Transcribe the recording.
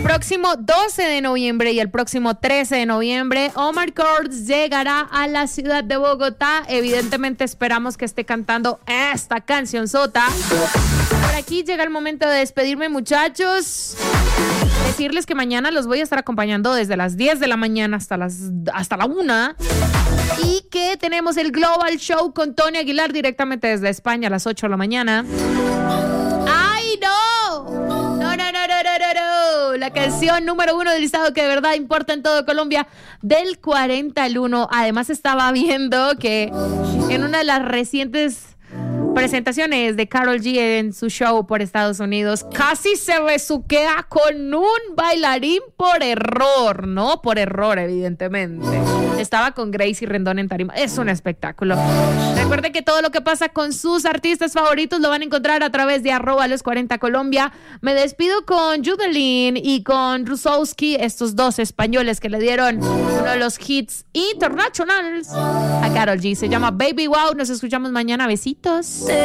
próximo 12 de noviembre y el próximo 13 de noviembre, Omar Courtz llegará a la ciudad de Bogotá. Evidentemente esperamos que esté cantando esta cancionzota. Por aquí llega el momento de despedirme, muchachos. Decirles que mañana los voy a estar acompañando desde las 10 de la mañana hasta la 1. Y que tenemos el Global Show con Tony Aguilar directamente desde España a las 8 de la mañana. ¡Ay, no! No. La canción número 1 del listado que de verdad importa en todo Colombia, del 40 al 1. Además estaba viendo que en una de las recientes presentaciones de Karol G en su show por Estados Unidos, casi se besuquea con un bailarín por error, ¿no? Por error, evidentemente. Estaba con Gracie Rendón en tarima. Es un espectáculo. Recuerde que todo lo que pasa con sus artistas favoritos lo van a encontrar a través de @los40colombia. Me despido con Judelin y con Rusowski, estos dos españoles que le dieron uno de los hits internacionales a Karol G. Se llama Baby Wow. Nos escuchamos mañana. Besitos.